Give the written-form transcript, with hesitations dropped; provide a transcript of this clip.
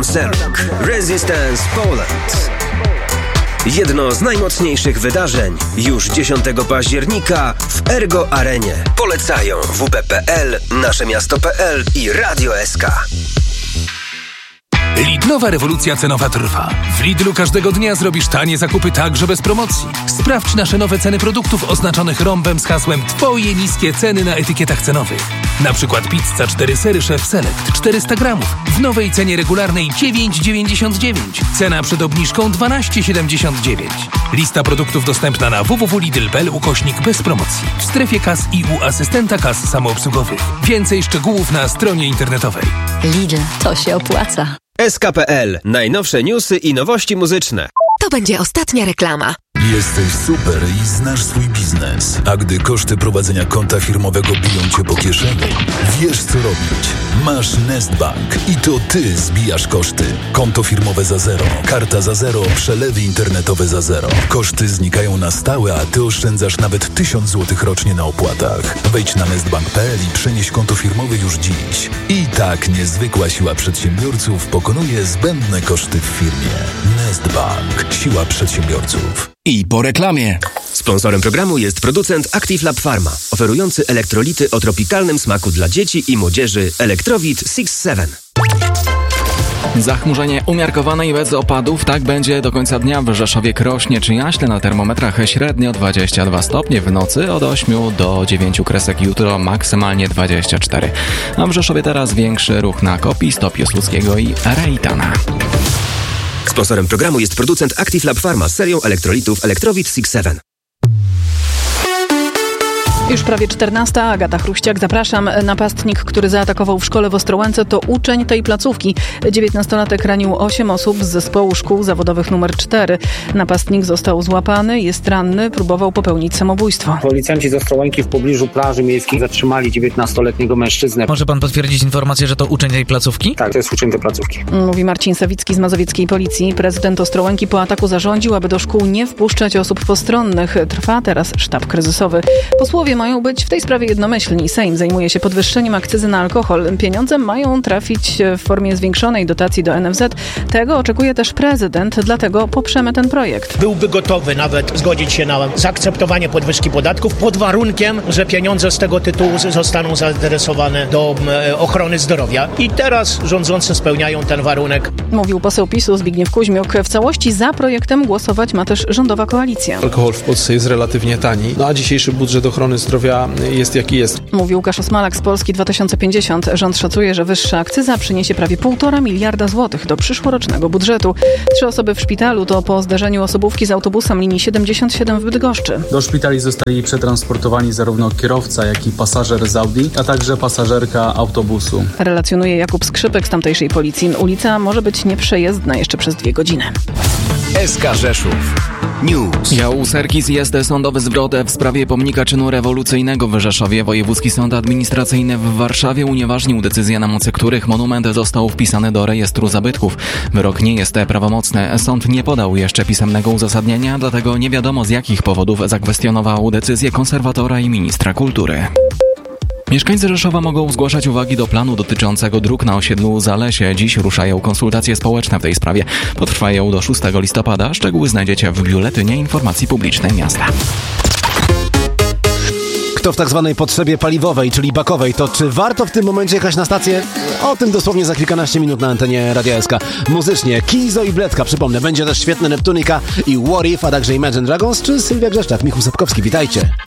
Seluk Resistance Poland. Jedno z najmocniejszych wydarzeń już 10 października w Ergo Arenie. Polecają WP.pl, Naszemiasto.pl i Radio SK. Lidlowa rewolucja cenowa trwa. W Lidlu każdego dnia zrobisz tanie zakupy także bez promocji. Sprawdź nasze nowe ceny produktów oznaczonych rąbem z hasłem Twoje niskie ceny na etykietach cenowych. Na przykład pizza 4 sery Chef Select 400 gramów w nowej cenie regularnej 9,99. Cena przed obniżką 12,79. Lista produktów dostępna na www.lidl.pl/. bez promocji. W strefie kas i u asystenta kas samoobsługowych. Więcej szczegółów na stronie internetowej. Lidl, to się opłaca. SK.pl. Najnowsze newsy i nowości muzyczne. To będzie ostatnia reklama. Jesteś super i znasz swój biznes. A gdy koszty prowadzenia konta firmowego biją cię po kieszeni, wiesz co robić. Masz Nestbank i to ty zbijasz koszty. Konto firmowe za zero, karta za zero, przelewy internetowe za zero. Koszty znikają na stałe, a ty oszczędzasz nawet 1000 zł rocznie na opłatach. Wejdź na nestbank.pl i przenieś konto firmowe już dziś. I tak niezwykła siła przedsiębiorców pokonuje zbędne koszty w firmie. Nestbank. Siła przedsiębiorców. I po reklamie. Sponsorem programu jest producent Active Lab Pharma, oferujący elektrolity o tropikalnym smaku dla dzieci i młodzieży Electrowit 6-7. Zachmurzenie umiarkowane i bez opadów. Tak będzie do końca dnia w Rzeszowie, Krośnie czy Jaśle. Na termometrach średnio 22 stopnie, w nocy od 8 do 9 kresek, jutro maksymalnie 24. A w Rzeszowie teraz większy ruch na Kopi, Stop Piłsudskiego i Rejtana. Sponsorem programu jest producent Active Lab Pharma z serią elektrolitów Electrowit 6-7. Już prawie 14. Agata Chruściak, zapraszam. Napastnik, który zaatakował w szkole w Ostrołęce, to uczeń tej placówki. 19-latek ranił 8 osób z zespołu szkół zawodowych nr 4. Napastnik został złapany, jest ranny, próbował popełnić samobójstwo. Policjanci z Ostrołęki w pobliżu plaży miejskiej zatrzymali 19-letniego mężczyznę. Może pan potwierdzić informację, że to uczeń tej placówki? Tak, to jest uczeń tej placówki. Mówi Marcin Sawicki z mazowieckiej policji. Prezydent Ostrołęki po ataku zarządził, aby do szkół nie wpuszczać osób postronnych. Trwa teraz sztab kryzysowy. Posłowie mają być w tej sprawie jednomyślni. Sejm zajmuje się podwyższeniem akcyzy na alkohol. Pieniądze mają trafić w formie zwiększonej dotacji do NFZ. Tego oczekuje też prezydent, dlatego poprzemy ten projekt. Byłby gotowy nawet zgodzić się na zaakceptowanie podwyżki podatków pod warunkiem, że pieniądze z tego tytułu zostaną zaadresowane do ochrony zdrowia. I teraz rządzący spełniają ten warunek. Mówił poseł PiS-u Zbigniew Kuźmiuk. W całości za projektem głosować ma też rządowa koalicja. Alkohol w Polsce jest relatywnie tani, a dzisiejszy budżet ochrony zdrowia jest jaki jest. Mówił Łukasz Osmalak z Polski 2050. Rząd szacuje, że wyższa akcyza przyniesie prawie 1,5 miliarda złotych do przyszłorocznego budżetu. 3 osoby w szpitalu to po zderzeniu osobówki z autobusem linii 77 w Bydgoszczy. Do szpitali zostali przetransportowani zarówno kierowca, jak i pasażer z Audi, a także pasażerka autobusu. Relacjonuje Jakub Skrzypek z tamtejszej policji. Ulica może być nieprzejezdna jeszcze przez 2 godziny. SK Rzeszów News. Jał Serkis jest sądowy zwrot w sprawie pomnika czynu rewolucyjnego w Rzeszowie. Wojewódzki Sąd Administracyjny w Warszawie unieważnił decyzje, na mocy których monument został wpisany do rejestru zabytków. Wyrok nie jest prawomocny. Sąd nie podał jeszcze pisemnego uzasadnienia, dlatego nie wiadomo z jakich powodów zakwestionował decyzję konserwatora i ministra kultury. Mieszkańcy Rzeszowa mogą zgłaszać uwagi do planu dotyczącego dróg na osiedlu Zalesie. Dziś ruszają konsultacje społeczne w tej sprawie. Potrwają do 6 listopada. Szczegóły znajdziecie w Biuletynie Informacji Publicznej Miasta. Kto w tak zwanej potrzebie paliwowej, czyli bakowej, to czy warto w tym momencie jechać na stację? O tym dosłownie za kilkanaście minut na antenie Radia SK. Muzycznie Kizo i Bledka, przypomnę, będzie też świetny Neptunika i What If, a także Imagine Dragons czy Sylwia Grzeszczak, Michał Sapkowski. Witajcie.